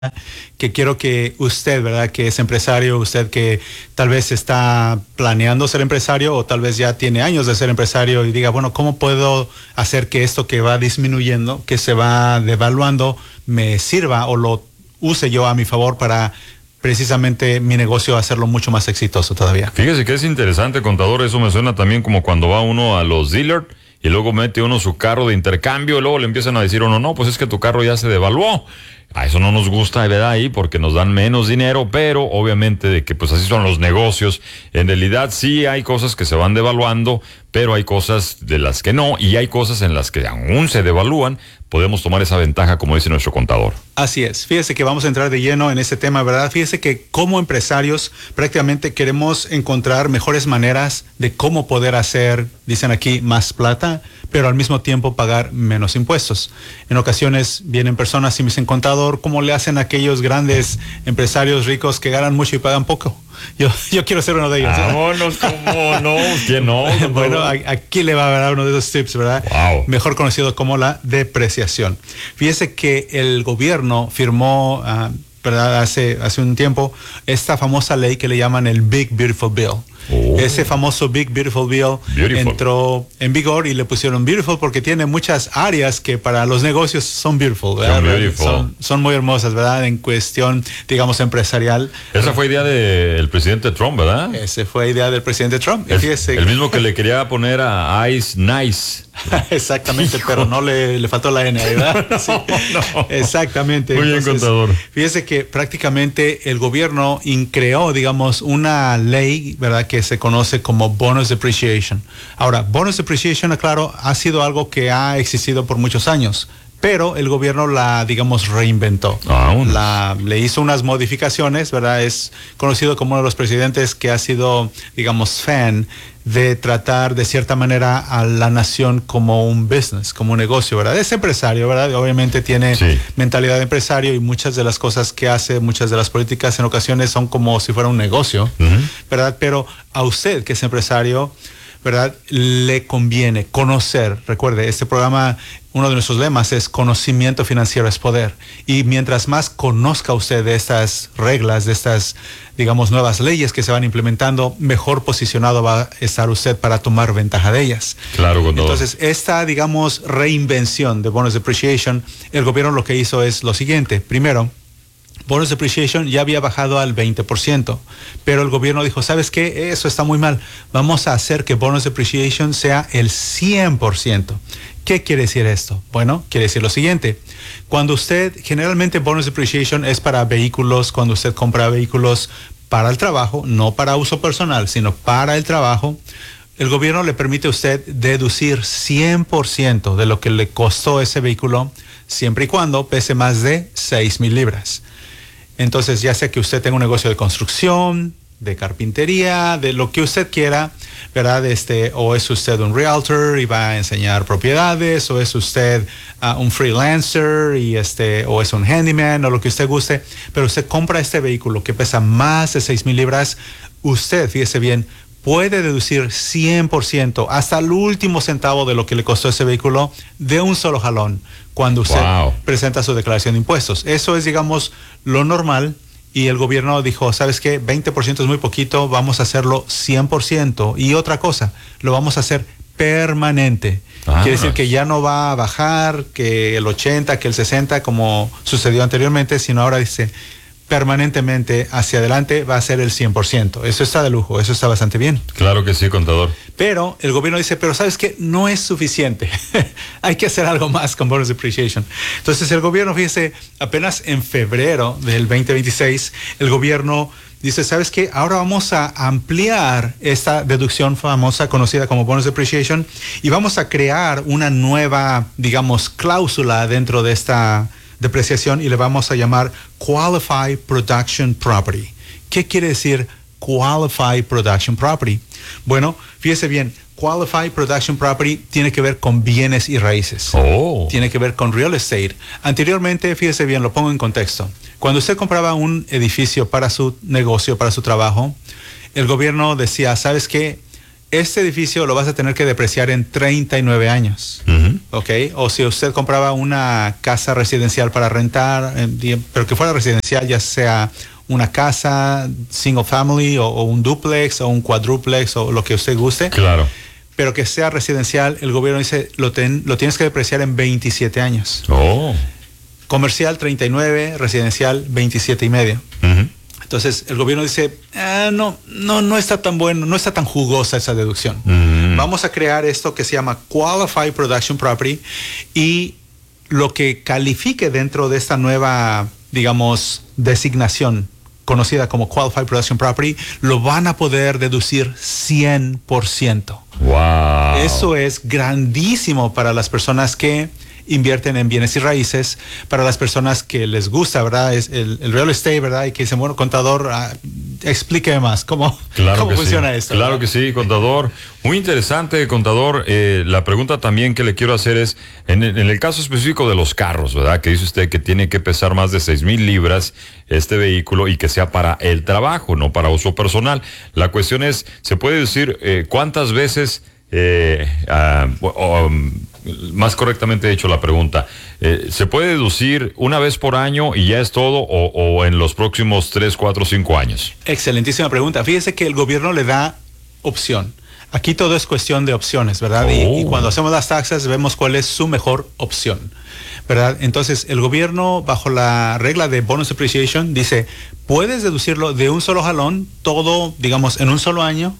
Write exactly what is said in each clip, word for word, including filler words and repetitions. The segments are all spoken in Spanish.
que quiero que usted, ¿verdad? Que es empresario, usted que tal vez está planeando ser empresario o tal vez ya tiene años de ser empresario y diga, bueno, ¿cómo puedo hacer que esto que va disminuyendo, que se va devaluando, me sirva o lo use yo a mi favor para precisamente mi negocio hacerlo mucho más exitoso todavía? Fíjese que es interesante, contador, eso me suena también como cuando va uno a los dealers y luego mete uno su carro de intercambio y luego le empiezan a decir uno, no, pues es que tu carro ya se devaluó. A eso no nos gusta, ¿verdad? Ahí porque nos dan menos dinero, pero obviamente de que pues así son los negocios. En realidad sí hay cosas que se van devaluando, pero hay cosas de las que no, y hay cosas en las que aún se devalúan. Podemos tomar esa ventaja, como dice nuestro contador. Así es. Fíjese que vamos a entrar de lleno en este tema, ¿verdad? Fíjese que como empresarios prácticamente queremos encontrar mejores maneras de cómo poder hacer, dicen aquí, más plata, pero al mismo tiempo pagar menos impuestos. En ocasiones vienen personas y me dicen, contador, ¿cómo le hacen a aquellos grandes empresarios ricos que ganan mucho y pagan poco? Yo, yo quiero ser uno de ellos. Vámonos, ¿cómo no? ¿Quién no? Bueno, aquí le va a dar uno de esos tips, ¿verdad? Wow. Mejor conocido como la depreciación. Fíjese que el gobierno firmó, uh, ¿verdad? Hace, hace un tiempo, esta famosa ley que le llaman el Big Beautiful Bill. Oh. Ese famoso Big Beautiful Bill Beautiful. entró en vigor y le pusieron Beautiful porque tiene muchas áreas que para los negocios son beautiful, ¿verdad? Beautiful. Son, son muy hermosas, ¿verdad? En cuestión, digamos, empresarial. Esa fue idea del presidente Trump, ¿verdad? Ese fue idea del presidente Trump. El, el mismo que le quería poner a Ice Nice. Exactamente, Hijo. Pero no le, le faltó la N, ¿verdad? no, sí. no. Exactamente. Muy bien, Entonces, contador. Fíjese que prácticamente el gobierno creó, digamos, una ley, ¿verdad?, que se conoce como bonus depreciation. Ahora, bonus depreciation, claro, ha sido algo que ha existido por muchos años, pero el gobierno la, digamos, reinventó. Ah, la, le hizo unas modificaciones, ¿verdad? Es conocido como uno de los presidentes que ha sido, digamos, fan de tratar de cierta manera a la nación como un business, como un negocio, ¿verdad? Es empresario, ¿verdad? Obviamente tiene sí. mentalidad de empresario y muchas de las cosas que hace, muchas de las políticas en ocasiones son como si fuera un negocio, uh-huh. ¿verdad? Pero a usted que es empresario, ¿verdad?, le conviene conocer. Recuerde, este programa, uno de nuestros lemas es conocimiento financiero es poder. Y mientras más conozca usted de estas reglas, de estas, digamos, nuevas leyes que se van implementando, mejor posicionado va a estar usted para tomar ventaja de ellas. Claro, con todo. Entonces, esta, digamos, reinvención de bonus depreciation, el gobierno lo que hizo es lo siguiente. Primero, bonus depreciation ya había bajado al veinte por ciento, pero el gobierno dijo, ¿sabes qué? Eso está muy mal. Vamos a hacer que bonus depreciation sea el cien por ciento. ¿Qué quiere decir esto? Bueno, quiere decir lo siguiente. Cuando usted, generalmente bonus depreciation es para vehículos, cuando usted compra vehículos para el trabajo, no para uso personal, sino para el trabajo, el gobierno le permite a usted deducir cien por ciento de lo que le costó ese vehículo, siempre y cuando pese más de seis mil libras. Entonces, ya sea que usted tenga un negocio de construcción, de carpintería, de lo que usted quiera, ¿verdad? Este, o es usted un realtor y va a enseñar propiedades, o es usted uh, un freelancer y este, o es un handyman, o lo que usted guste, pero usted compra este vehículo que pesa más de seis mil libras, usted, fíjese bien, puede deducir cien por ciento hasta el último centavo de lo que le costó ese vehículo de un solo jalón cuando usted wow. presenta su declaración de impuestos. Eso es, digamos, lo normal, y el gobierno dijo, ¿sabes qué? veinte por ciento es muy poquito, vamos a hacerlo cien por ciento. Y otra cosa, lo vamos a hacer permanente. Ah. Quiere decir que ya no va a bajar, que el ochenta, que el sesenta, como sucedió anteriormente, sino ahora dice, permanentemente hacia adelante va a ser el cien por ciento. Eso está de lujo, eso está bastante bien. Claro que sí, contador. Pero el gobierno dice, pero ¿sabes qué? No es suficiente. Hay que hacer algo más con bonus depreciation. Entonces el gobierno, fíjese, apenas en febrero del veinte veintiséis, el gobierno dice, ¿sabes qué? Ahora vamos a ampliar esta deducción famosa conocida como bonus depreciation y vamos a crear una nueva, digamos, cláusula dentro de esta depreciación y le vamos a llamar Qualified Production Property. ¿Qué quiere decir Qualified Production Property? Bueno, fíjese bien, Qualified Production Property tiene que ver con bienes y raíces. Oh. Tiene que ver con real estate. Anteriormente, fíjese bien, lo pongo en contexto. Cuando usted compraba un edificio para su negocio, para su trabajo, el gobierno decía, ¿sabes qué? este edificio lo vas a tener que depreciar en treinta y nueve años. Uh-huh. ¿Ok? O si usted compraba una casa residencial para rentar, eh, pero que fuera residencial, ya sea una casa, single family, o, o un duplex, o un cuadruplex, o lo que usted guste. Claro. Pero que sea residencial, el gobierno dice, lo, ten, lo tienes que depreciar en veintisiete años. Oh. Comercial, treinta y nueve, residencial, veintisiete y medio. Uh-huh. Entonces el gobierno dice, ah, no, no, no está tan bueno, no está tan jugosa esa deducción. Mm. Vamos a crear esto que se llama Qualified Production Property, y lo que califique dentro de esta nueva, digamos, designación conocida como Qualified Production Property, lo van a poder deducir cien por ciento. Wow. Eso es grandísimo para las personas que invierten en bienes y raíces, para las personas que les gusta, ¿verdad? Es el, el real estate, ¿verdad? Y que dicen, bueno, contador, uh, explíqueme más, ¿cómo, claro cómo que funciona sí. esto? Claro ¿verdad? que sí, contador. Muy interesante, contador. Eh, la pregunta también que le quiero hacer es, en el, en el caso específico de los carros, ¿verdad? Que dice usted que tiene que pesar más de seis mil libras este vehículo y que sea para el trabajo, no para uso personal. La cuestión es, ¿se puede decir eh, cuántas veces... Eh, uh, um, más correctamente hecho la pregunta, eh, ¿se puede deducir una vez por año y ya es todo, o, o en los próximos tres, cuatro, cinco años? Excelentísima pregunta. Fíjese que el gobierno le da opción. Aquí todo es cuestión de opciones, ¿verdad? Oh. Y, y cuando hacemos las taxas vemos cuál es su mejor opción, ¿verdad? Entonces el gobierno, bajo la regla de bonus depreciation, dice, puedes deducirlo de un solo jalón, todo, digamos, en un solo año,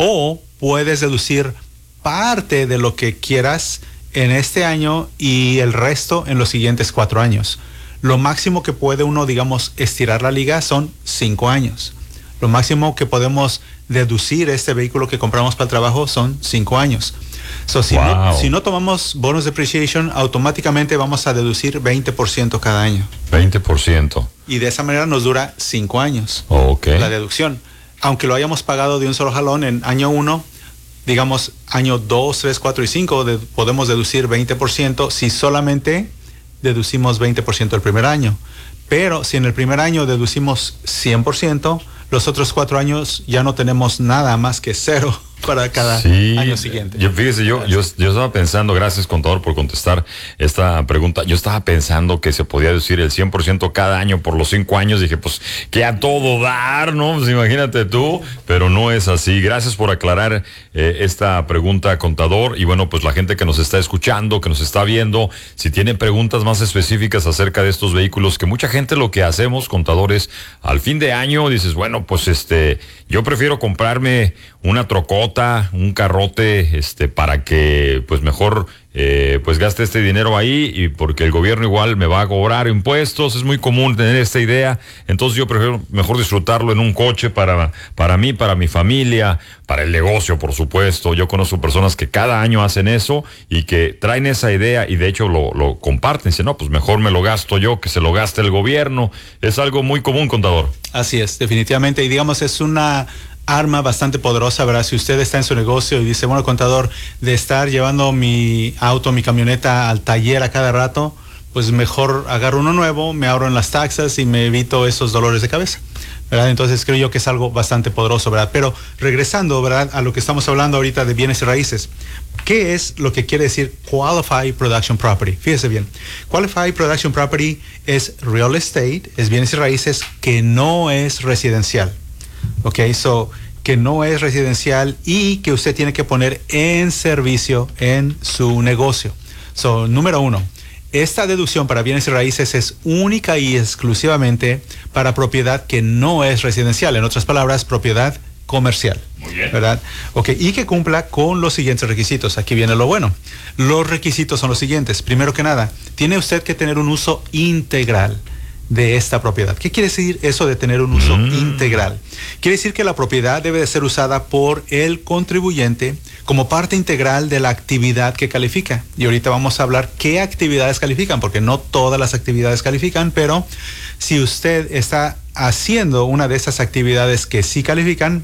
o puedes deducir parte de lo que quieras en este año y el resto en los siguientes cuatro años. Lo máximo que puede uno, digamos, estirar la liga son cinco años. Lo máximo que podemos deducir este vehículo que compramos para el trabajo son cinco años. So, si, wow. no, si no tomamos bonus depreciation, automáticamente vamos a deducir veinte por ciento cada año. veinte por ciento. Y de esa manera nos dura cinco años okay. la deducción. Aunque lo hayamos pagado de un solo jalón en año uno, digamos, año dos, tres, cuatro y cinco, de, podemos deducir veinte por ciento si solamente deducimos veinte por ciento el primer año. Pero si en el primer año deducimos cien por ciento, los otros cuatro años ya no tenemos nada más que cero para cada sí, año siguiente. Yo, fíjese, yo, yo, yo estaba pensando, gracias contador por contestar esta pregunta, yo estaba pensando que se podía deducir el cien por ciento cada año por los cinco años, dije, pues, que a todo dar, ¿no? Pues imagínate tú, pero no es así. Gracias por aclarar eh, esta pregunta, contador, y bueno, pues la gente que nos está escuchando, que nos está viendo, si tiene preguntas más específicas acerca de estos vehículos, que mucha gente lo que hacemos, contadores, al fin de año, dices, bueno, pues este, yo prefiero comprarme una trocota, un carrote, este, para que pues mejor eh, pues gaste este dinero ahí, y porque el gobierno igual me va a cobrar impuestos. Es muy común tener esta idea, entonces yo prefiero mejor disfrutarlo en un coche para, para mí, para mi familia, para el negocio, por supuesto. Yo conozco personas que cada año hacen eso y que traen esa idea y de hecho lo, lo comparten. Dicen, no, pues mejor me lo gasto yo, que se lo gaste el gobierno. Es algo muy común, contador. Así es, definitivamente, y digamos, es una arma bastante poderosa, ¿verdad? Si usted está en su negocio y dice, bueno, contador, de estar llevando mi auto, mi camioneta al taller a cada rato, pues mejor agarro uno nuevo, me ahorro en las taxas y me evito esos dolores de cabeza, ¿verdad? Entonces creo yo que es algo bastante poderoso, ¿verdad? Pero regresando, ¿verdad?, a lo que estamos hablando ahorita de bienes y raíces, ¿qué es lo que quiere decir Qualified Production Property? Fíjese bien, Qualified Production Property es real estate, es bienes y raíces que no es residencial. Ok, so, que no es residencial y que usted tiene que poner en servicio en su negocio. So, número uno, esta deducción para bienes y raíces es única y exclusivamente para propiedad que no es residencial. En otras palabras, propiedad comercial. Muy bien. ¿Verdad? Ok, y que cumpla con los siguientes requisitos. Aquí viene lo bueno. Los requisitos son los siguientes. Primero que nada, tiene usted que tener un uso integral de esta propiedad. ¿Qué quiere decir eso de tener un uso mm. integral? Quiere decir que la propiedad debe de ser usada por el contribuyente como parte integral de la actividad que califica. Y ahorita vamos a hablar qué actividades califican, porque no todas las actividades califican, pero si usted está haciendo una de esas actividades que sí califican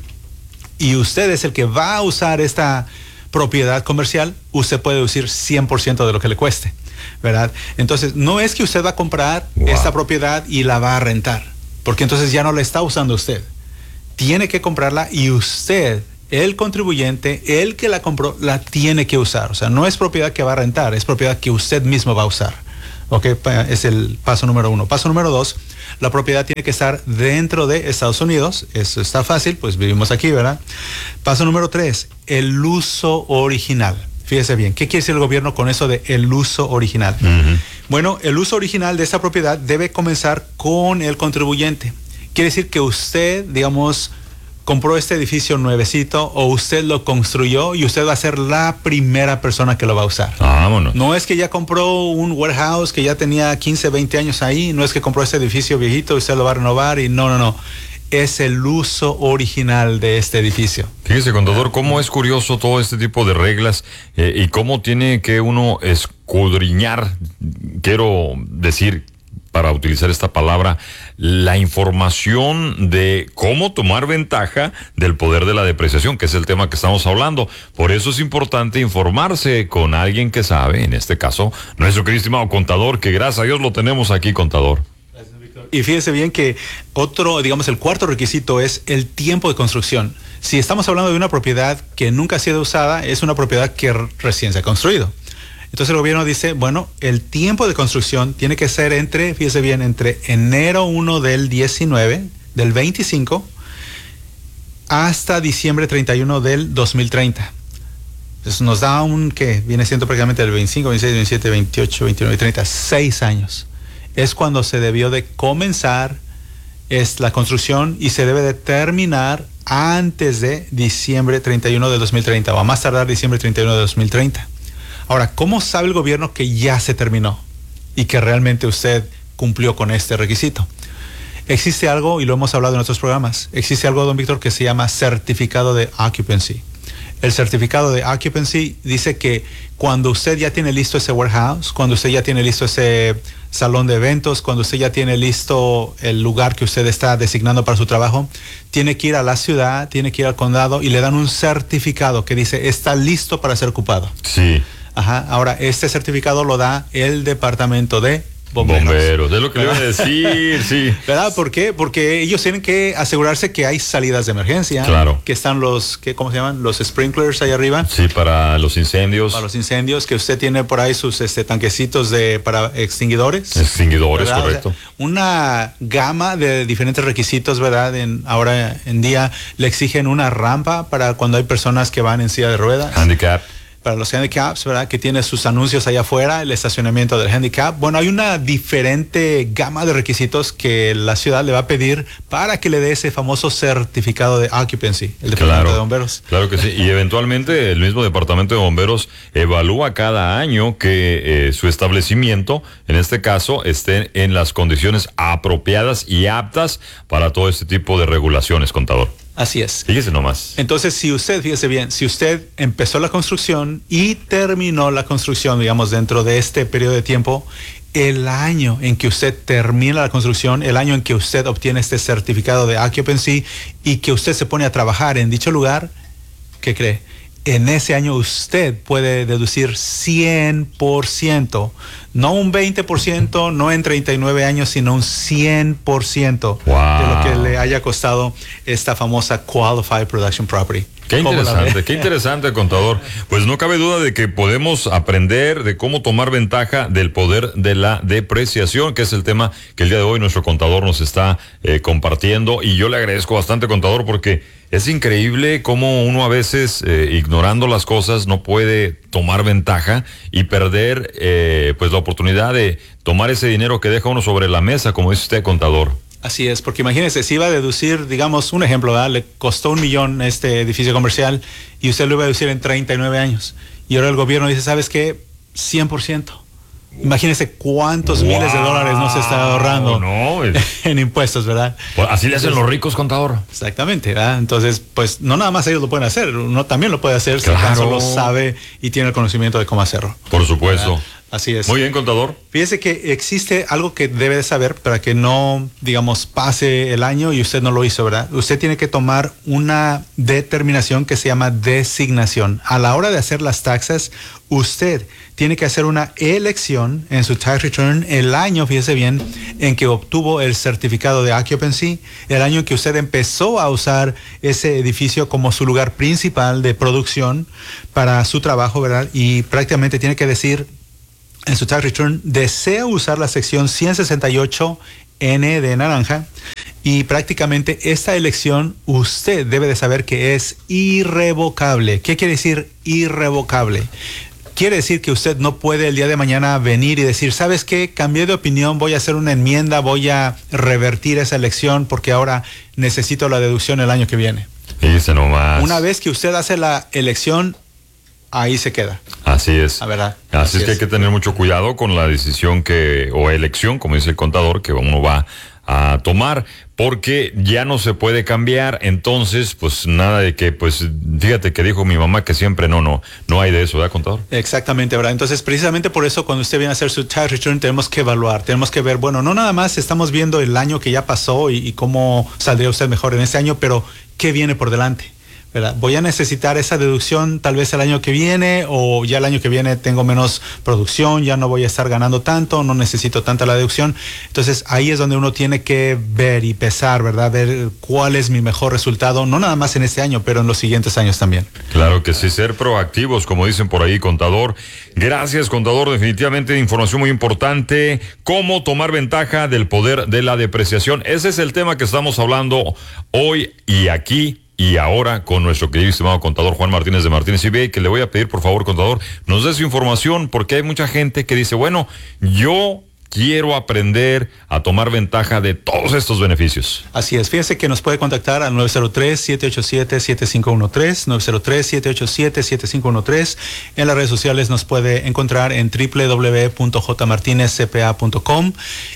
y usted es el que va a usar esta propiedad comercial, usted puede deducir cien por ciento de lo que le cueste, ¿verdad? Entonces, no es que usted va a comprar wow. esta propiedad y la va a rentar, porque entonces ya no la está usando usted. Tiene que comprarla y usted el contribuyente, el que la compró, la tiene que usar. O sea, no es propiedad que va a rentar, es propiedad que usted mismo va a usar. Ok, es el paso número uno. Paso número dos, la propiedad tiene que estar dentro de Estados Unidos. Eso está fácil, pues vivimos aquí, ¿verdad? Paso número tres, el uso original. Fíjese bien, ¿qué quiere decir el gobierno con eso de el uso original? Uh-huh. Bueno, el uso original de esa propiedad debe comenzar con el contribuyente. Quiere decir que usted, digamos, compró este edificio nuevecito o usted lo construyó y usted va a ser la primera persona que lo va a usar. Vámonos. No es que ya compró un warehouse que ya tenía quince, veinte años ahí, no es que compró este edificio viejito y usted lo va a renovar y no, no, no. Es el uso original de este edificio. Fíjese, contador, cómo es curioso todo este tipo de reglas eh, y cómo tiene que uno escudriñar, quiero decir, para utilizar esta palabra, la información de cómo tomar ventaja del poder de la depreciación, que es el tema que estamos hablando. Por eso es importante informarse con alguien que sabe, en este caso, nuestro querido estimado contador, que gracias a Dios lo tenemos aquí, contador. Y fíjese bien que otro, digamos, el cuarto requisito es el tiempo de construcción. Si estamos hablando de una propiedad que nunca ha sido usada, es una propiedad que recién se ha construido. Entonces el gobierno dice, bueno, el tiempo de construcción tiene que ser entre, fíjese bien, entre enero uno del diecinueve, del veinticinco, hasta diciembre treinta y uno del dos mil treinta. Entonces nos da un, ¿qué? Viene siendo prácticamente el veinticinco, veintiséis, veintisiete, veintiocho, veintinueve, treinta, seis años. Es cuando se debió de comenzar es la construcción y se debe de terminar antes de diciembre treinta y uno del dos mil treinta o a más tardar diciembre treinta y uno de dos mil treinta. Ahora, ¿cómo sabe el gobierno que ya se terminó y que realmente usted cumplió con este requisito? Existe algo, y lo hemos hablado en otros programas, existe algo, don Víctor, que se llama certificado de occupancy. El certificado de occupancy dice que cuando usted ya tiene listo ese warehouse, cuando usted ya tiene listo ese salón de eventos, cuando usted ya tiene listo el lugar que usted está designando para su trabajo, tiene que ir a la ciudad, tiene que ir al condado y le dan un certificado que dice está listo para ser ocupado. Sí. Ajá. Ahora, este certificado lo da el departamento de bomberos. Bomberos, es lo que le iba a decir, sí. ¿Verdad? ¿Por qué? Porque ellos tienen que asegurarse que hay salidas de emergencia. Claro. Que están los, que, ¿cómo se llaman? Los sprinklers ahí arriba. Sí, para los incendios. Para los incendios, que usted tiene por ahí sus este, tanquecitos de, para extinguidores. Extinguidores, ¿verdad? Correcto. O sea, una gama de diferentes requisitos, ¿verdad? En, ahora en día le exigen una rampa para cuando hay personas que van en silla de ruedas. Handicap. Para los handicaps, ¿verdad? Que tiene sus anuncios allá afuera, el estacionamiento del handicap. Bueno, hay una diferente gama de requisitos que la ciudad le va a pedir para que le dé ese famoso certificado de occupancy, el departamento claro, de bomberos. Claro que sí. Y eventualmente el mismo departamento de bomberos evalúa cada año que eh, su establecimiento, en este caso, esté en las condiciones apropiadas y aptas para todo este tipo de regulaciones, contador. Así es. Fíjese nomás. Entonces, si usted, fíjese bien, si usted empezó la construcción y terminó la construcción, digamos, dentro de este periodo de tiempo, el año en que usted termina la construcción, el año en que usted obtiene este certificado de occupancy y que usted se pone a trabajar en dicho lugar, ¿qué cree? En ese año usted puede deducir cien por ciento, no un veinte por ciento, no en treinta y nueve años, sino un cien por ciento wow. de lo que le haya costado esta famosa Qualified Production Property. Qué interesante, qué interesante, contador. Pues no cabe duda de que podemos aprender de cómo tomar ventaja del poder de la depreciación, que es el tema que el día de hoy nuestro contador nos está eh, compartiendo. Y yo le agradezco bastante, contador, porque es increíble cómo uno a veces, eh, ignorando las cosas, no puede tomar ventaja y perder eh, pues la oportunidad de tomar ese dinero que deja uno sobre la mesa, como dice usted, contador. Así es, porque imagínese, si iba a deducir, digamos, un ejemplo, ¿verdad? Le costó un millón este edificio comercial y usted lo iba a deducir en treinta y nueve años. Y ahora el gobierno dice, ¿sabes qué? cien por ciento. Imagínese cuántos wow. miles de dólares no se está ahorrando no, es... en impuestos, ¿verdad? Pues así le hacen Entonces, los ricos, contador. Exactamente, ¿verdad? Entonces, pues no nada más ellos lo pueden hacer, uno también lo puede hacer claro. si acaso lo sabe y tiene el conocimiento de cómo hacerlo. Por supuesto. ¿verdad? Así es. Muy bien, contador. Fíjese que existe algo que debe de saber para que no, digamos, pase el año y usted no lo hizo, ¿verdad? Usted tiene que tomar una determinación que se llama designación. A la hora de hacer las taxas, usted tiene que hacer una elección en su tax return el año, fíjese bien, en que obtuvo el certificado de occupancy, el año en que usted empezó a usar ese edificio como su lugar principal de producción para su trabajo, ¿verdad? Y prácticamente tiene que decir en su tax return, desea usar la sección ciento sesenta y ocho N de naranja, y prácticamente esta elección usted debe de saber que es irrevocable. ¿Qué quiere decir irrevocable? Quiere decir que usted no puede el día de mañana venir y decir, ¿sabes qué? Cambié de opinión, voy a hacer una enmienda, voy a revertir esa elección porque ahora necesito la deducción el año que viene. Dice nomás. Una vez que usted hace la elección, ahí se queda. Así es. La verdad. Así, Así es que es. hay que tener mucho cuidado con la decisión que, o elección, como dice el contador, que uno va a tomar, porque ya no se puede cambiar. Entonces, pues nada de que, pues, fíjate que dijo mi mamá que siempre no, no, no hay de eso, ¿verdad, contador? Exactamente, ¿verdad? Entonces, precisamente por eso, cuando usted viene a hacer su tax return, tenemos que evaluar, tenemos que ver, bueno, no nada más estamos viendo el año que ya pasó y, y cómo saldría usted mejor en ese año, pero ¿qué viene por delante? ¿Verdad? Voy a necesitar esa deducción tal vez el año que viene, o ya el año que viene tengo menos producción, ya no voy a estar ganando tanto, no necesito tanta la deducción. Entonces ahí es donde uno tiene que ver y pesar, ¿verdad? Ver cuál es mi mejor resultado, no nada más en este año, pero en los siguientes años también. Claro que sí, ser proactivos, como dicen por ahí, contador. Gracias, contador, definitivamente información muy importante. Cómo tomar ventaja del poder de la depreciación. Ese es el tema que estamos hablando hoy y aquí y ahora con nuestro querido estimado contador Juan Martínez de Martínez C P A, que le voy a pedir, por favor, contador, nos dé su información, porque hay mucha gente que dice, bueno, yo quiero aprender a tomar ventaja de todos estos beneficios. Así es, fíjese que nos puede contactar al nueve cero tres, siete ocho siete, siete cinco uno tres, nueve cero tres, siete ocho siete, siete cinco uno tres. En las redes sociales nos puede encontrar en doble u doble u doble u punto j martinez c p a punto com,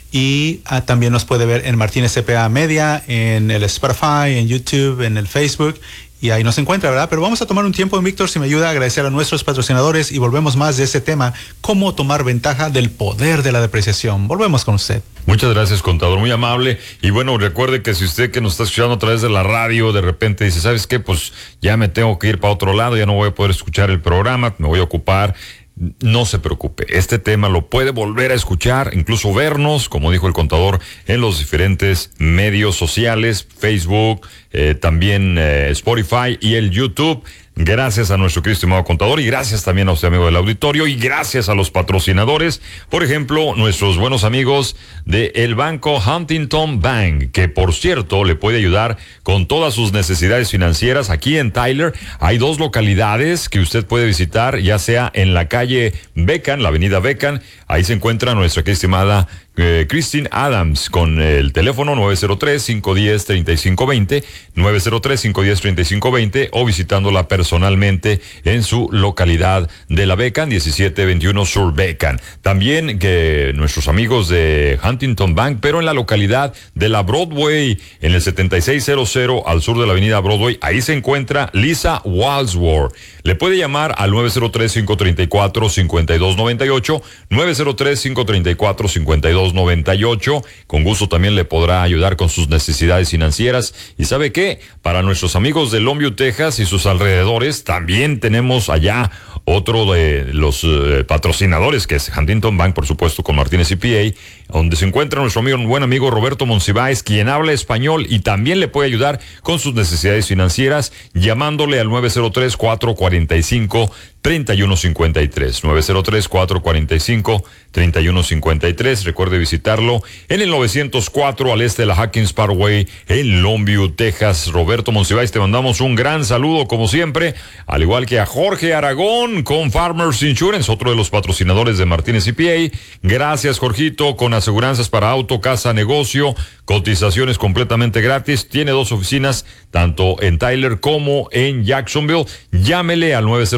y ah, también nos puede ver en Martínez C P A Media, en el Spotify, en YouTube, en el Facebook. Y ahí nos encuentra, ¿verdad? Pero vamos a tomar un tiempo, Víctor, si me ayuda a agradecer a nuestros patrocinadores y volvemos más de ese tema, cómo tomar ventaja del poder de la depreciación. Volvemos con usted. Muchas gracias, contador, muy amable. Y bueno, recuerde que si usted que nos está escuchando a través de la radio, de repente dice, ¿sabes qué? Pues ya me tengo que ir para otro lado, ya no voy a poder escuchar el programa, me voy a ocupar. No se preocupe, este tema lo puede volver a escuchar, incluso vernos, como dijo el contador, en los diferentes medios sociales, Facebook, eh, también eh, Spotify y el YouTube. Gracias a nuestro querido estimado contador, y gracias también a usted, amigo del auditorio, y gracias a los patrocinadores, por ejemplo, nuestros buenos amigos de el Banco Huntington Bank, que por cierto le puede ayudar con todas sus necesidades financieras. Aquí en Tyler hay dos localidades que usted puede visitar, ya sea en la calle Beacon, la avenida Beacon, ahí se encuentra nuestra querida estimada Eh, Christine Adams con el teléfono nueve cero tres, cinco uno cero, tres cinco dos cero, nueve cero tres, cinco uno cero, tres cinco dos cero, o visitándola personalmente en su localidad de la Beacon, diecisiete veintiuno Sur Beacon. También que nuestros amigos de Huntington Bank, pero en la localidad de la Broadway, en el setenta y seis cero cero al sur de la avenida Broadway, ahí se encuentra Lisa Walsworth. Le puede llamar al nueve cero tres, cinco tres cuatro, cinco dos nueve ocho, nueve cero tres, cinco tres cuatro, cinco dos noventa y ocho. Con gusto también le podrá ayudar con sus necesidades financieras. Y ¿sabe qué? Para nuestros amigos de Longview, Texas y sus alrededores, también tenemos allá otro de los eh, patrocinadores, que es Huntington Bank, por supuesto, con Martínez C P A, donde se encuentra nuestro amigo, buen amigo Roberto Monsiváis, quien habla español y también le puede ayudar con sus necesidades financieras, llamándole al nueve cero tres, cuatro cuatro cinco, tres uno cinco tres, nueve cero tres, cuatro cuatro cinco, tres uno cinco tres. Recuerde visitarlo en el novecientos cuatro al este de la Hawkins Parkway en Longview, Texas. Roberto Monsiváis, te mandamos un gran saludo como siempre, al igual que a Jorge Aragón con Farmers Insurance, otro de los patrocinadores de Martínez C P A. Gracias, Jorgito, con aseguranzas para auto, casa, negocio, cotizaciones completamente gratis. Tiene dos oficinas, tanto en Tyler como en Jacksonville. Llámele al nueve cero tres,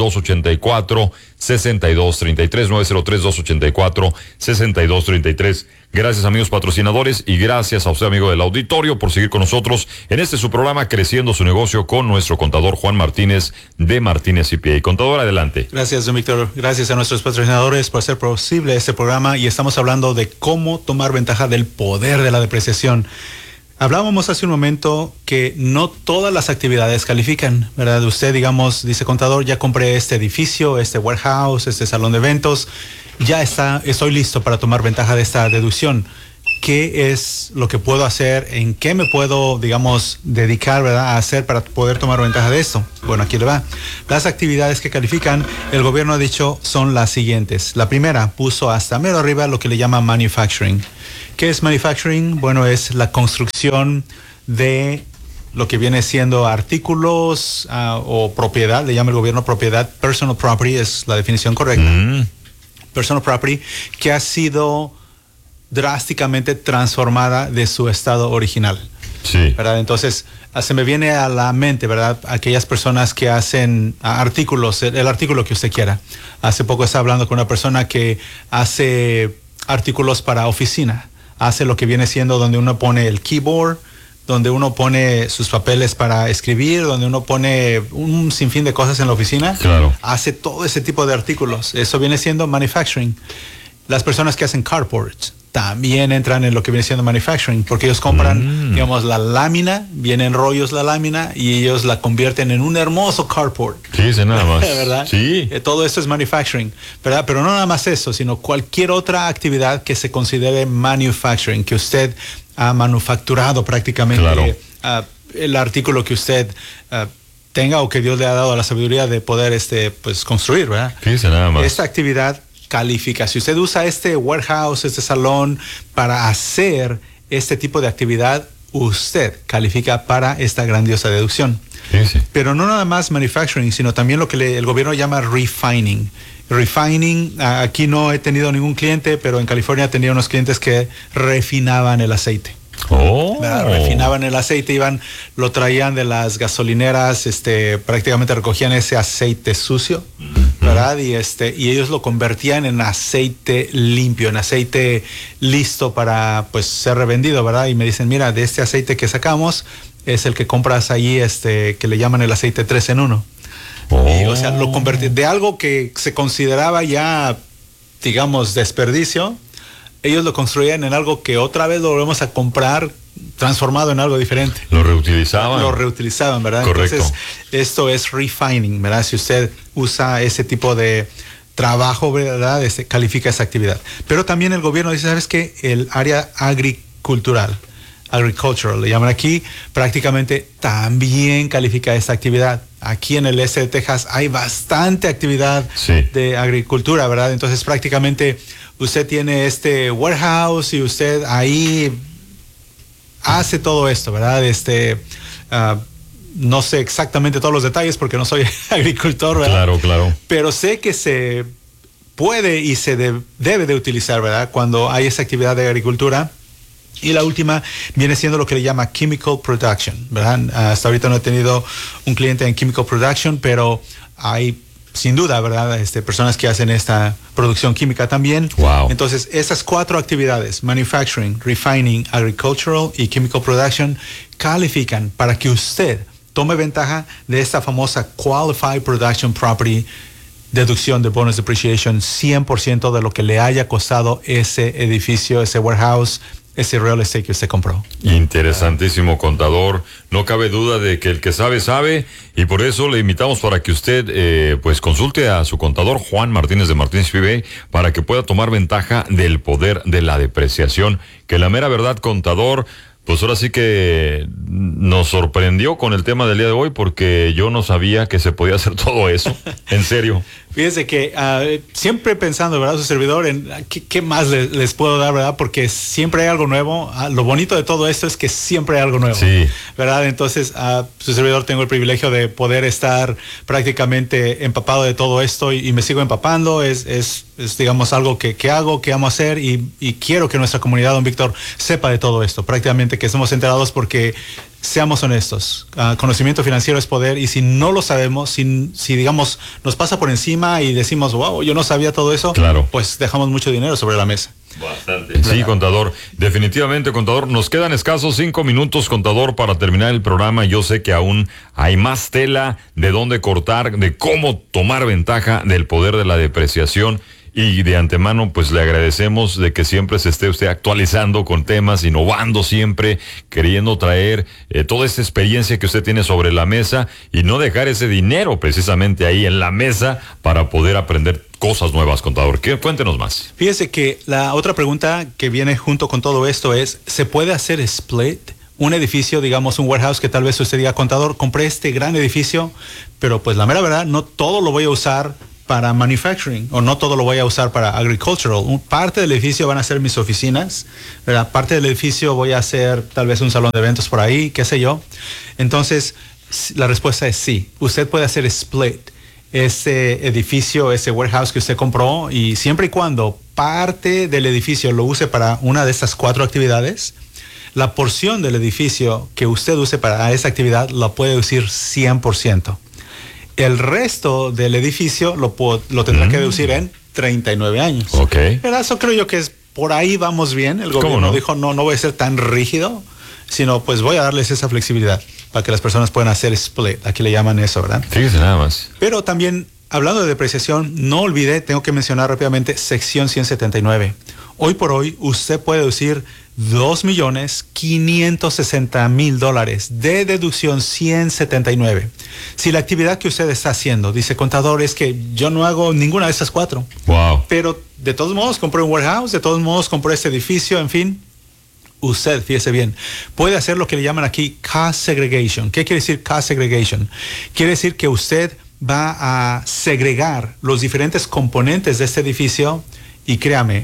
dos ocho cuatro, seis dos tres tres, nueve cero tres, dos ocho cuatro, seis dos tres tres. Gracias, amigos patrocinadores, y gracias a usted, amigo del auditorio, por seguir con nosotros en este su programa Creciendo su Negocio con nuestro contador Juan Martínez de Martínez C P A. Contador, adelante. Gracias, don Víctor. Gracias a nuestros patrocinadores por hacer posible este programa, y estamos hablando de cómo tomar ventaja del poder de la depreciación. Hablábamos hace un momento que no todas las actividades califican, ¿verdad? Usted, digamos, dice, contador, ya compré este edificio, este warehouse, este salón de eventos, ya está, estoy listo para tomar ventaja de esta deducción. ¿Qué es lo que puedo hacer? ¿En qué me puedo, digamos, dedicar, ¿verdad?, a hacer para poder tomar ventaja de esto? Bueno, aquí le va. Las actividades que califican, el gobierno ha dicho, son las siguientes. La primera, puso hasta mero arriba lo que le llama manufacturing. ¿Qué es manufacturing? Bueno, es la construcción de lo que viene siendo artículos uh, o propiedad, le llama el gobierno propiedad. Personal property es la definición correcta. Mm. Personal property que ha sido drásticamente transformada de su estado original. Sí. ¿Verdad? Entonces, se me viene a la mente, ¿verdad?, aquellas personas que hacen uh, artículos, el, el artículo que usted quiera. Hace poco estaba hablando con una persona que hace artículos para oficina. Hace lo que viene siendo donde uno pone el keyboard, donde uno pone sus papeles para escribir, donde uno pone un sinfín de cosas en la oficina. Claro. Hace todo ese tipo de artículos. Eso viene siendo manufacturing. Las personas que hacen cardboards también entran en lo que viene siendo manufacturing, porque ellos compran, mm. digamos, la lámina, viene en rollos la lámina, y ellos la convierten en un hermoso cardboard. Sí, sí, nada más. ¿Verdad? Sí. Eh, todo esto es manufacturing, ¿verdad? Pero no nada más eso, sino cualquier otra actividad que se considere manufacturing, que usted ha manufacturado prácticamente. Claro. Uh, el artículo que usted uh, tenga o que Dios le ha dado la sabiduría de poder este, pues, construir, ¿verdad? Sí, sí, nada más. Esta actividad califica. Si usted usa este warehouse, este salón para hacer este tipo de actividad, usted califica para esta grandiosa deducción. Sí, sí. Pero no nada más manufacturing, sino también lo que le, el gobierno llama refining. Refining, aquí no he tenido ningún cliente, pero en California tenía unos clientes que refinaban el aceite. Oh. ¿Verdad? Refinaban el aceite, iban, lo traían de las gasolineras, este, prácticamente recogían ese aceite sucio, ¿verdad? Y este, y ellos lo convertían en aceite limpio, en aceite listo para, pues, ser revendido, ¿verdad? Y me dicen, mira, de este aceite que sacamos es el que compras ahí, este, que le llaman el aceite tres en uno. Oh. Y, o sea, lo convertí de algo que se consideraba ya, digamos, desperdicio. Ellos lo construían en algo que otra vez lo volvemos a comprar transformado en algo diferente. Lo reutilizaban. Lo reutilizaban, ¿verdad? Correcto. Entonces, esto es refining, ¿verdad? Si usted usa ese tipo de trabajo, ¿verdad?, este, califica esa actividad. Pero también el gobierno dice, ¿sabes qué? El área agricultural, agricultural, le llaman aquí, prácticamente también califica esta actividad. Aquí en el este de Texas hay bastante actividad sí. de agricultura, ¿verdad? Entonces, prácticamente usted tiene este warehouse y usted ahí hace todo esto, ¿verdad? Este, uh, no sé exactamente todos los detalles porque no soy agricultor, ¿verdad? Claro, claro. Pero sé que se puede y se de, debe de utilizar, ¿verdad?, cuando hay esa actividad de agricultura. Y la última viene siendo lo que le llama chemical production, ¿verdad? Uh, hasta ahorita no he tenido un cliente en chemical production, pero hay sin duda, ¿verdad?, este, personas que hacen esta producción química también. Wow. Entonces, esas cuatro actividades, manufacturing, refining, agricultural y chemical production, califican para que usted tome ventaja de esta famosa Qualified Production Property, deducción de bonus depreciation, cien por ciento de lo que le haya costado ese edificio, ese warehouse, ese real estate que usted compró. Interesantísimo, contador. No cabe duda de que el que sabe, sabe, y por eso le invitamos para que usted eh, pues consulte a su contador Juan Martínez de Martínez P B para que pueda tomar ventaja del poder de la depreciación, que la mera verdad, contador, pues ahora sí que nos sorprendió con el tema del día de hoy, porque yo no sabía que se podía hacer todo eso. En serio. Fíjense que uh, siempre pensando, ¿verdad?, su servidor, en qué, qué más les, les puedo dar, ¿verdad? Porque siempre hay algo nuevo. Uh, lo bonito de todo esto es que siempre hay algo nuevo. Sí. ¿Verdad? Entonces, uh, su servidor, tengo el privilegio de poder estar prácticamente empapado de todo esto y, y me sigo empapando. Es, es, es digamos, algo que, que hago, que amo hacer y, y quiero que nuestra comunidad, don Víctor, sepa de todo esto. Prácticamente que estemos enterados porque seamos honestos, uh, conocimiento financiero es poder, y si no lo sabemos, si, si digamos nos pasa por encima y decimos, wow, yo no sabía todo eso, claro, pues dejamos mucho dinero sobre la mesa. Bastante. Sí, contador, definitivamente, contador, nos quedan escasos cinco minutos, contador, para terminar el programa. Yo sé que aún hay más tela de dónde cortar, de cómo tomar ventaja del poder de la depreciación. Y de antemano, pues le agradecemos de que siempre se esté usted actualizando con temas, innovando siempre, queriendo traer eh, toda esta experiencia que usted tiene sobre la mesa y no dejar ese dinero precisamente ahí en la mesa para poder aprender cosas nuevas, contador. ¿Qué? Cuéntenos más. Fíjese que la otra pregunta que viene junto con todo esto es, ¿se puede hacer split? Un edificio, digamos un warehouse, que tal vez usted diga, contador, compré este gran edificio, pero pues la mera verdad, no todo lo voy a usar para manufacturing, o no todo lo voy a usar para agricultural. Parte del edificio van a ser mis oficinas, ¿verdad? Parte del edificio voy a hacer tal vez un salón de eventos por ahí, qué sé yo. Entonces, la respuesta es sí. Usted puede hacer split ese edificio, ese warehouse que usted compró, y siempre y cuando parte del edificio lo use para una de estas cuatro actividades, la porción del edificio que usted use para esa actividad la puede usar cien por ciento. El resto del edificio lo, lo tendrá mm. que deducir en treinta y nueve años. Ok. Pero eso creo yo que es, por ahí vamos bien. El gobierno no? dijo, no, no voy a ser tan rígido, sino pues voy a darles esa flexibilidad para que las personas puedan hacer split. Aquí le llaman eso, ¿verdad? Fíjese nada más. Pero también, hablando de depreciación, no olvidé, tengo que mencionar rápidamente sección ciento setenta y nueve. Hoy por hoy, usted puede deducir dos millones quinientos sesenta mil dólares de deducción ciento setenta y nueve. Si la actividad que usted está haciendo, dice, contador, es que yo no hago ninguna de esas cuatro. Wow. Pero de todos modos compré un warehouse, de todos modos compré este edificio, en fin. Usted, fíjese bien, puede hacer lo que le llaman aquí cost segregation. ¿Qué quiere decir cost segregation? Quiere decir que usted va a segregar los diferentes componentes de este edificio, y créame,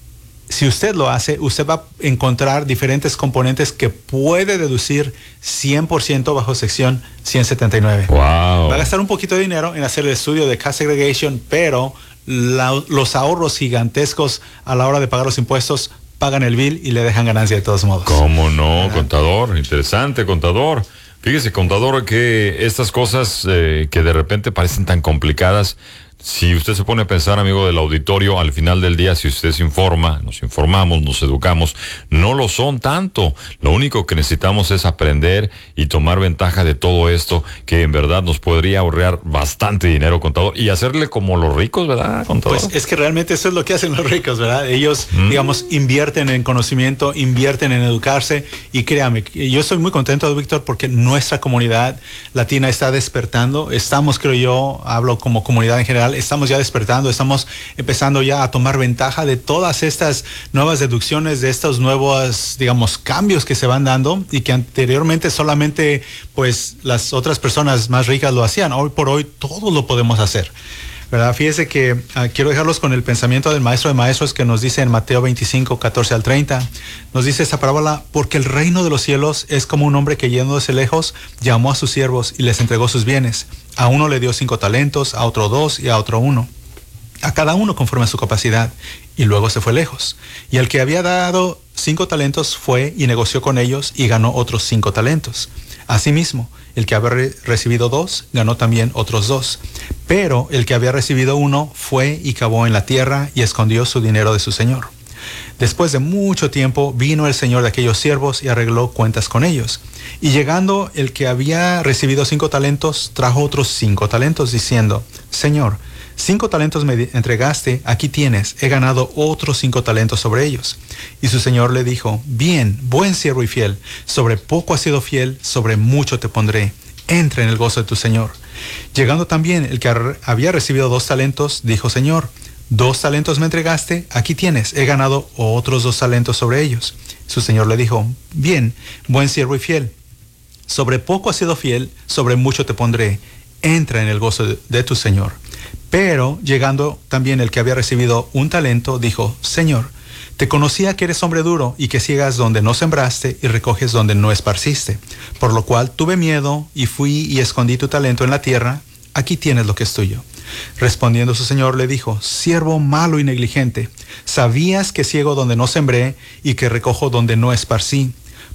si usted lo hace, usted va a encontrar diferentes componentes que puede deducir cien por ciento bajo sección ciento setenta y nueve. Wow. Va a gastar un poquito de dinero en hacer el estudio de cost segregation, pero la, los ahorros gigantescos a la hora de pagar los impuestos pagan el bill y le dejan ganancia de todos modos. ¿Cómo no, ¿verdad? Contador? Interesante, contador. Fíjese, contador, que estas cosas eh, que de repente parecen tan complicadas, si usted se pone a pensar, amigo del auditorio, al final del día, si usted se informa, nos informamos, nos educamos, no lo son tanto. Lo único que necesitamos es aprender y tomar ventaja de todo esto, que en verdad nos podría ahorrar bastante dinero, contador, y hacerle como los ricos, ¿verdad, contador? Pues es que realmente eso es lo que hacen los ricos, ¿verdad? Ellos, mm. digamos, invierten en conocimiento, invierten en educarse, y créame, yo estoy muy contento, Víctor, porque nuestra comunidad latina está despertando. Estamos, creo yo, hablo como comunidad en general, estamos ya despertando, estamos empezando ya a tomar ventaja de todas estas nuevas deducciones, de estos nuevos, digamos, cambios que se van dando, y que anteriormente solamente pues las otras personas más ricas lo hacían. Hoy por hoy todos lo podemos hacer, ¿verdad? Fíjese que uh, quiero dejarlos con el pensamiento del maestro de maestros, que nos dice en Mateo veinticinco, catorce al treinta, nos dice esta parábola: porque el reino de los cielos es como un hombre que, yéndose lejos, llamó a sus siervos y les entregó sus bienes. A uno le dio cinco talentos, a otro dos y a otro uno, a cada uno conforme a su capacidad, y luego se fue lejos. Y el que había dado cinco talentos fue y negoció con ellos y ganó otros cinco talentos. Asimismo, el que había re- recibido dos, ganó también otros dos. Pero el que había recibido uno fue y cavó en la tierra y escondió su dinero de su señor. Después de mucho tiempo vino el señor de aquellos siervos y arregló cuentas con ellos. Y llegando el que había recibido cinco talentos, trajo otros cinco talentos, diciendo: Señor, cinco talentos me entregaste, aquí tienes, he ganado otros cinco talentos sobre ellos. Y su señor le dijo: Bien, buen siervo y fiel, sobre poco has sido fiel, sobre mucho te pondré. Entra en el gozo de tu señor. Llegando también el que había recibido dos talentos, dijo: Señor, dos talentos me entregaste, aquí tienes, he ganado otros dos talentos sobre ellos. Su señor le dijo: Bien, buen siervo y fiel, sobre poco has sido fiel, sobre mucho te pondré. Entra en el gozo de, de tu señor. Pero llegando también el que había recibido un talento, dijo: Señor, te conocía que eres hombre duro y que ciegas donde no sembraste y recoges donde no esparciste. Por lo cual tuve miedo y fui y escondí tu talento en la tierra. Aquí tienes lo que es tuyo. Respondiendo su señor le dijo: Siervo malo y negligente, sabías que ciego donde no sembré y que recojo donde no esparcí.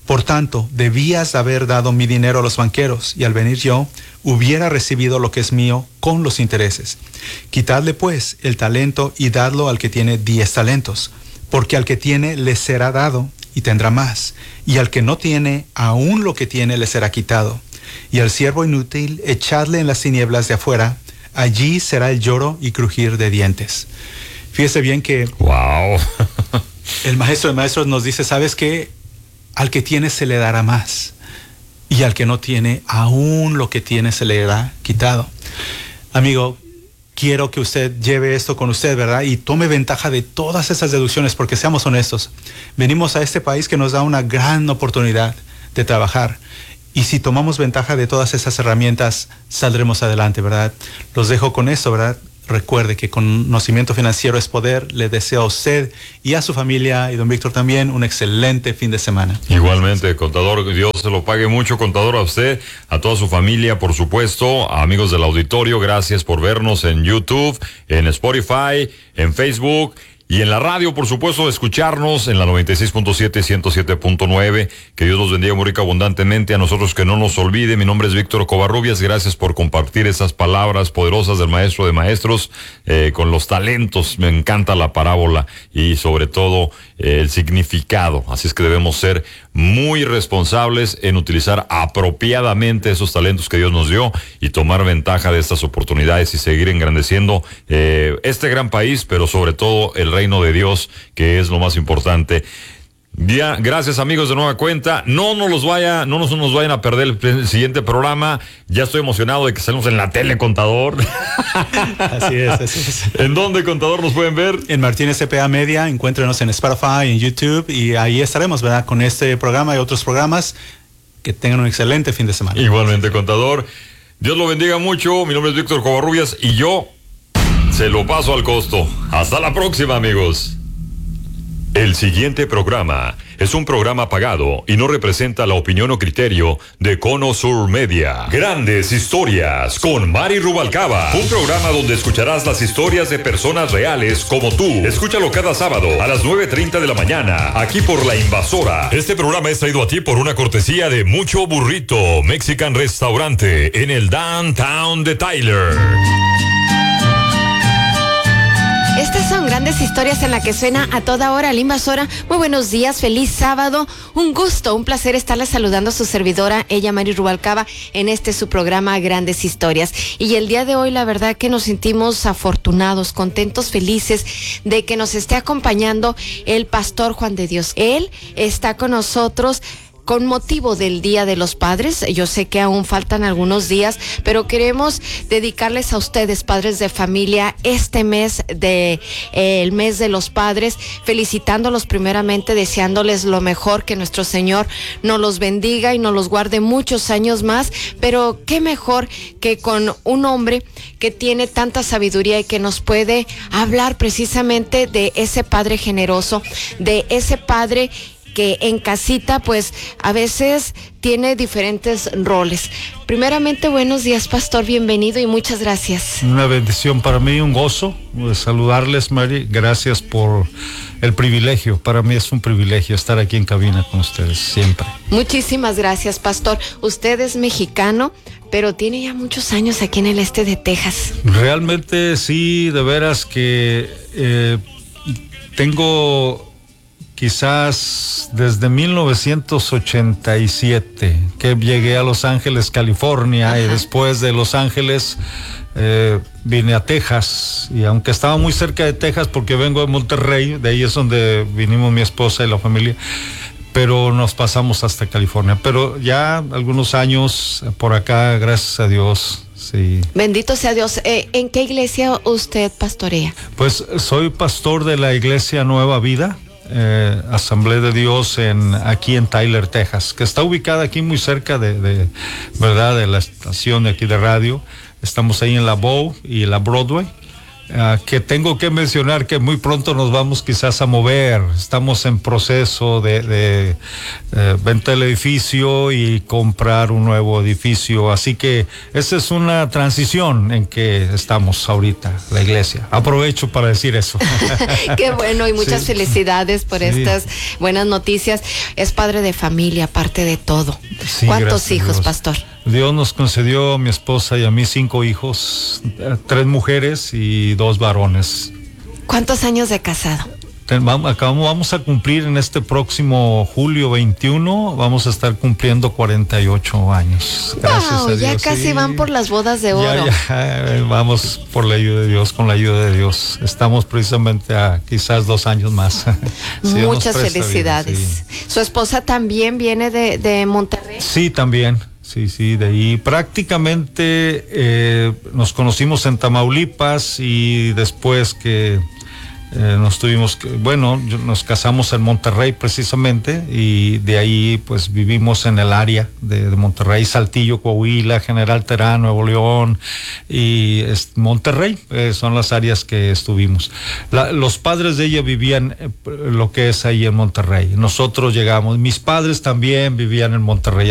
Por tanto, debías haber dado mi dinero a los banqueros, y al venir yo, hubiera recibido lo que es mío con los intereses. Quitadle, pues, el talento y dadlo al que tiene diez talentos, porque al que tiene le será dado y tendrá más, y al que no tiene, aún lo que tiene le será quitado. Y al siervo inútil, echadle en las tinieblas de afuera, allí será el lloro y crujir de dientes. Fíjese bien que wow. el maestro de maestros nos dice, ¿sabes qué? Al que tiene se le dará más, y al que no tiene, aún lo que tiene se le dará quitado. Amigo, quiero que usted lleve esto con usted, ¿verdad? Y tome ventaja de todas esas deducciones, porque seamos honestos, venimos a este país que nos da una gran oportunidad de trabajar. Y si tomamos ventaja de todas esas herramientas, saldremos adelante, ¿verdad? Los dejo con eso, ¿verdad? Recuerde que conocimiento financiero es poder. Le deseo a usted y a su familia, y don Víctor también, un excelente fin de semana. Igualmente, contador, Dios se lo pague mucho, contador, a usted, a toda su familia, por supuesto, a amigos del auditorio, gracias por vernos en YouTube, en Spotify, en Facebook. Y en la radio, por supuesto, escucharnos en la noventa y seis punto siete, ciento siete punto nueve. Que Dios los bendiga muy rico abundantemente. A nosotros que no nos olvide. Mi nombre es Víctor Covarrubias. Gracias por compartir esas palabras poderosas del maestro de maestros eh, con los talentos. Me encanta la parábola y sobre todo eh, el significado. Así es que debemos ser muy responsables en utilizar apropiadamente esos talentos que Dios nos dio y tomar ventaja de estas oportunidades y seguir engrandeciendo eh, este gran país, pero sobre todo el reino de Dios, que es lo más importante. Ya, gracias amigos de nueva cuenta. No nos los vaya, no nos, nos vayan a perder el siguiente programa. Ya estoy emocionado de que salimos en la tele, contador. Así es, así es. ¿En dónde, contador, nos pueden ver? En Martínez C P A Media. Encuéntrenos en Spotify, en YouTube, y ahí estaremos, ¿verdad? Con este programa y otros programas. Que tengan un excelente fin de semana. Igualmente, contador. Dios lo bendiga mucho. Mi nombre es Víctor Covarrubias y yo se lo paso al costo. Hasta la próxima, amigos. El siguiente programa es un programa pagado y no representa la opinión o criterio de Cono Sur Media. Grandes historias con Mari Rubalcaba. Un programa donde escucharás las historias de personas reales como tú. Escúchalo cada sábado a las nueve treinta de la mañana, aquí por La Invasora. Este programa es traído a ti por una cortesía de Mucho Burrito Mexican Restaurante en el Downtown de Tyler. Estas son grandes historias en la que suena a toda hora La Invasora. Muy buenos días, feliz sábado. Un gusto, un placer estarles saludando a su servidora, ella Mari Rubalcaba, en este su programa Grandes Historias. Y el día de hoy la verdad que nos sentimos afortunados, contentos, felices de que nos esté acompañando el pastor Juan de Dios. Él está con nosotros con motivo del Día de los Padres. Yo sé que aún faltan algunos días, pero queremos dedicarles a ustedes, padres de familia, este mes de eh, el mes de los padres, felicitándolos primeramente, deseándoles lo mejor, que nuestro Señor nos los bendiga y nos los guarde muchos años más. Pero qué mejor que con un hombre que tiene tanta sabiduría y que nos puede hablar precisamente de ese padre generoso, de ese padre que en casita pues a veces tiene diferentes roles. Primeramente, buenos días, pastor, bienvenido y muchas gracias. Una bendición para mí, un gozo de saludarles, Mari. Gracias por el privilegio. Para mí es un privilegio estar aquí en cabina con ustedes, siempre. Muchísimas gracias, pastor. Usted es mexicano, pero tiene ya muchos años aquí en el este de Texas. Realmente sí, de veras que eh, tengo quizás desde mil novecientos ochenta y siete que llegué a Los Ángeles, California. Ajá. Y después de Los Ángeles eh, vine a Texas, y aunque estaba muy cerca de Texas porque vengo de Monterrey, de ahí es donde vinimos mi esposa y la familia, pero nos pasamos hasta California. Pero ya algunos años por acá, gracias a Dios. Sí. Bendito sea Dios. Eh, ¿En qué iglesia usted pastorea? Pues soy pastor de la iglesia Nueva Vida, Eh, Asamblea de Dios en aquí en Tyler, Texas, que está ubicada aquí muy cerca de, de verdad de la estación de aquí de radio. Estamos ahí en la Bow y la Broadway. uh, que tengo que mencionar que muy pronto nos vamos quizás a mover. Estamos en proceso de, de uh, venta del edificio y comprar un nuevo edificio. Así que esa es una transición en que estamos ahorita, la iglesia. Aprovecho para decir eso. Qué bueno, y muchas Sí. felicidades por Sí. estas buenas noticias. Es padre de familia, aparte de todo. Sí, ¿Cuántos gracias a hijos, Dios. pastor? Dios nos concedió a mi esposa y a mí cinco hijos, eh, tres mujeres y dos varones. ¿Cuántos años de casado? Ten- vam- acabamos, vamos a cumplir en este próximo julio veintiuno, vamos a estar cumpliendo cuarenta y ocho años. Gracias Wow, a ya Dios, casi sí. van por las bodas de Ya, oro. ya, eh, vamos por la ayuda de Dios, con la ayuda de Dios. Estamos precisamente a quizás dos años más. Si Dios nos Muchas presta vida, felicidades. sí. Su esposa también viene de, de Monterrey. Sí, también. Sí, sí, de ahí prácticamente eh, nos conocimos en Tamaulipas y después que eh, nos tuvimos que, bueno, yo- nos casamos en Monterrey precisamente y de ahí pues vivimos en el área de, de Monterrey, Saltillo, Coahuila, General Terán, Nuevo León y es- Monterrey, eh, son las áreas que estuvimos. La- los padres de ella vivían eh, lo que es ahí en Monterrey. Nosotros llegamos, mis padres también vivían en Monterrey.